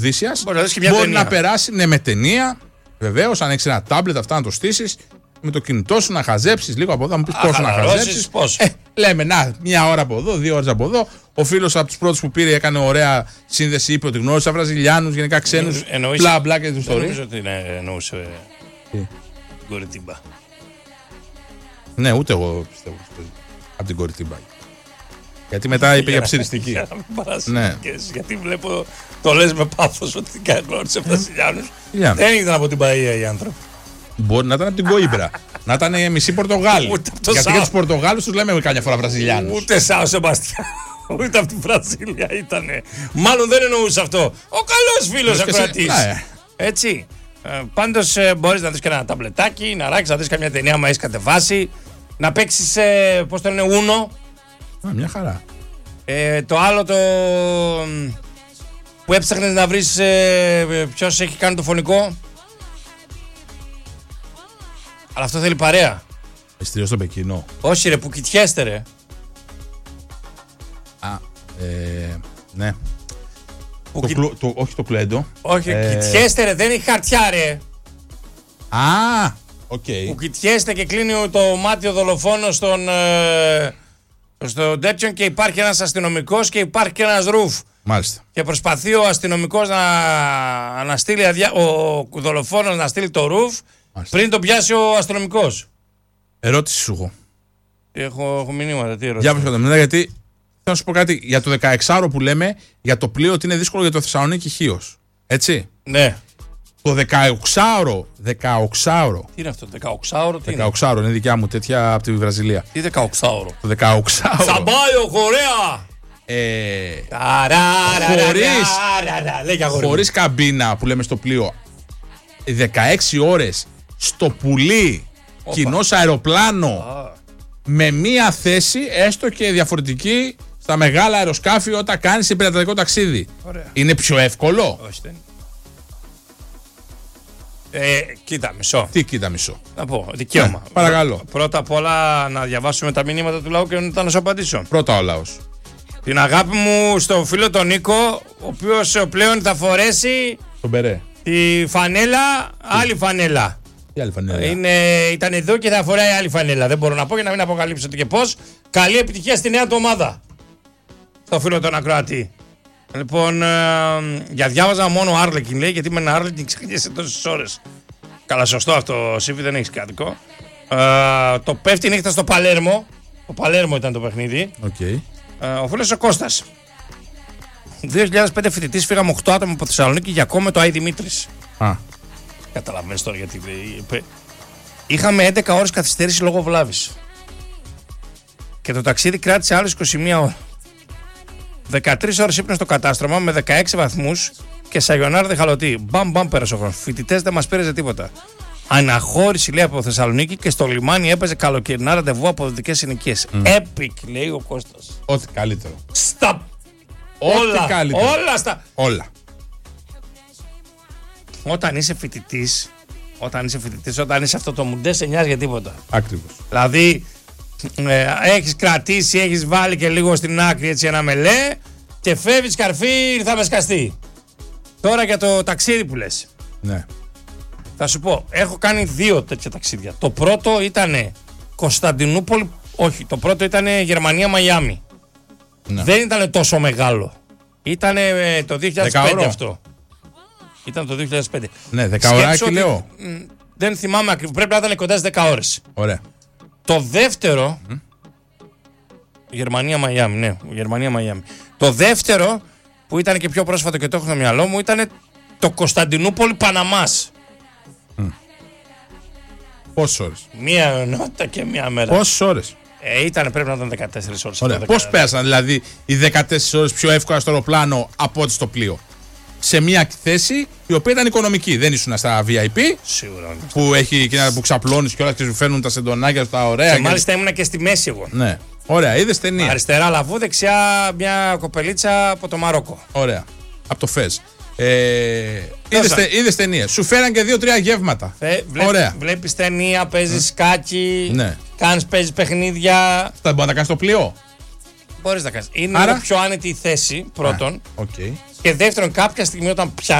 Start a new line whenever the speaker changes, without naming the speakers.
Οδύσσιας. Μπορεί να περάσει με ταινία. Βεβαίως, αν έχεις ένα τάμπλετ, αυτά να το στήσεις. Με το κινητό σου να χαζέψεις λίγο από εδώ. Θα μου πεις πόσο να χαζέψεις. Λέμε, μια ώρα από εδώ, 2 ώρες από εδώ. Ο φίλος από τους πρώτους που πήρε έκανε ωραία σύνδεση. Είπε ότι γνώρισα Βραζιλιάνους, γενικά ξένους. Μπλα μπλα και την ιστορία.
Νομίζω ότι εννοούσε. Κοριτίμπα.
Ναι, ούτε εγώ πιστεύω από την Κοριτίμπα. Γιατί μετά είπε για ψηριστική.
Ναι. Γιατί βλέπω, το λες με πάθος ότι γνώρισε Βραζιλιάνους. Δεν ήταν από την Παΐα οι άνθρωποι.
Μπορεί να ήταν από την Κοίμπρα. Να ήταν μισή Πορτογάλοι. Γιατί για τους Πορτογάλους τους λέμε καμιά φορά Βραζιλιάνους.
Ούτε Σάο Σεμπαστιάν. Ούτε από την Βραζίλια ήτανε. Μάλλον δεν εννοούσε αυτό. Ο καλός φίλος ακροατής. Έτσι. Πάντως μπορείς να δεις και ένα ταμπλετάκι, να ράξεις, να δεις καμιά ταινία άμα έχεις κατεβάσει. Να παίξεις, πώς το λένε, Uno.
Μια χαρά.
Το άλλο που έψαχνες να βρεις ποιος έχει κάνει το φωνικό. Αλλά αυτό θέλει παρέα.
Εστιατόριο στο Πεκίνο.
Όχι ρε, που κοιτιέστε ρε.
Ναι. Όχι το Κλέντο.
Όχι, κοιτιέστε ρε, δεν έχει χαρτιά ρε.
Οκ.
Που κοιτιέστε και κλείνει το μάτι ο δολοφόνος στον τέτοιον και υπάρχει ένας αστυνομικός και υπάρχει και ένας ρουφ.
Μάλιστα.
Και προσπαθεί ο αστυνομικός να στείλει ο δολοφόνος να στείλει το ρουφ. Μάλιστα. Πριν τον πιάσει ο αστυνομικός.
Ερώτηση σου έχω.
Έχω μηνύματα, τι ερώτηση.
Για μετά, γιατί θέλω να σου πω κάτι για το 16ωρο που λέμε για το πλοίο ότι είναι δύσκολο για το Θεσσαλονίκη Χίος. Έτσι.
Ναι.
Το 16ωρο.
Τι είναι αυτό, 16ωρο, τι είναι.
16ωρο είναι δικιά μου τέτοια από τη Βραζιλία.
Τι 16ωρο.
Το 16ωρο.
Σαμπάιο, Κορέα.
Χωρίς καμπίνα που λέμε στο πλοίο. 16 ώρες στο πουλί, κοινός αεροπλάνο, με μία θέση έστω και διαφορετική στα μεγάλα αεροσκάφη όταν κάνεις υπερατλαντικό ταξίδι.
Ωραία.
Είναι πιο εύκολο?
Όχι, δεν κοίτα μισό.
Τι κοίτα μισό?
Να πω, δικαίωμα.
Παρακαλώ.
Πρώτα απ' όλα να διαβάσουμε τα μηνύματα του λαού και μετά να σου απαντήσω.
Πρώτα ο λαός.
Την αγάπη μου στον φίλο τον Νίκο, ο οποίος πλέον θα φορέσει
τον μπερέ.
Τη φανέλα, άλλη φανέλα.
Τι άλλη φανέλα?
Ήταν εδώ και θα φοράει άλλη φανέλα. Δεν μπορώ να πω για να μην αποκαλύψω τι και πώς. Καλή επιτυχία στη νέα του ομάδα. Στο φίλο τον ακροατή. Λοιπόν, για διάβαζα μόνο Άρλεκιν λέει, γιατί με ένα Άρλεκιν ξεχνιέσαι τόσες ώρες. Καλά, σωστό αυτό, Σύφη, δεν έχεις κάτοικο. Το πέφτει νύχτα στο Παλέρμο. Το Παλέρμο ήταν το παιχνίδι.
Okay.
Ο φίλος ο Κώστας. 2005 φοιτητής, φύγαμε 8 άτομα από Θεσσαλονίκη για κόμμα το Άι Δημήτρης. Καταλαβαίνεις τώρα γιατί. Είχαμε 11 ώρες καθυστέρηση λόγω βλάβης. Και το ταξίδι κράτησε άλλες 21 ώρες. 13 ώρες ύπνο στο κατάστρωμα με 16 βαθμούς και σαγιονάρ δε χαλωτή. Μπαμ πέρασε ο χρόνος. Φοιτητές δεν μας πήρε τίποτα. Αναχώρηση λέει από Θεσσαλονίκη και στο λιμάνι έπαιζε καλοκαιρινά ραντεβού από δυτικές συνοικίες. Epic λέει ο Κώστας.
Ό,τι καλύτερο.
Στα όλα. Όταν είσαι φοιτητής, όταν είσαι αυτό το μουντέ, σε νοιάζει για τίποτα.
Ακριβώς.
Δηλαδή, έχεις κρατήσει, έχεις βάλει και λίγο στην άκρη έτσι ένα μελέ και φεύγεις καρφί, θα με σκαστεί. Τώρα για το ταξίδι που λες.
Ναι.
Θα σου πω, έχω κάνει 2 τέτοια ταξίδια. Το πρώτο ήταν Κωνσταντινούπολη, όχι, το πρώτο ήταν Γερμανία-Μαϊάμι. Ναι. Δεν ήταν τόσο μεγάλο. Ήταν το 2005 αυτό. Ήταν το 2005.
Ναι, 10 ωράκι λέω.
Δεν θυμάμαι ακριβώς, πρέπει να ήταν κοντά στις 10 ώρες.
Ωραία.
Το δεύτερο, Γερμανία-Μαϊάμι, ναι, Γερμανία-Μαϊάμι. Το δεύτερο, που ήταν και πιο πρόσφατο και το έχω στο μυαλό μου, ήταν το Κωνσταντινούπολη-Παναμάς.
Πόσες ώρες?
Μία νότα και μία μέρα.
Πόσες ώρες?
Πρέπει να ήταν 14 ώρες.
Ωραία. Πώς πέρασαν δηλαδή οι 14 ώρες πιο εύκολα στο αεροπλάνο από ό,τι στο πλοίο? Σε μια θέση η οποία ήταν οικονομική. Δεν ήσουν στα VIP.
Σίγουρα.
Που έχει εκείνα που ξαπλώνεις και όλα και σου φέρνουν τα σεντονάκια στα ωραία.
Και μάλιστα ήμουνα και στη μέση εγώ.
Ναι. Ωραία, είδες ταινία.
Αριστερά λαβού, δεξιά μια κοπελίτσα από το Μαρόκο.
Ωραία. Από το Φεζ. Είδες ταινία. Σου φέραν και 2-3 γεύματα. Ωραία.
Βλέπεις ταινία, παίζεις σκάκι.
Ναι.
Παίζεις παιχνίδια.
Αυτά μπορεί να τα κάνεις στο πλοίο.
Μπορείς να κάνεις. Είναι η πιο άνετη θέση πρώτον.
Okay.
Και δεύτερον, κάποια στιγμή όταν πιάνει.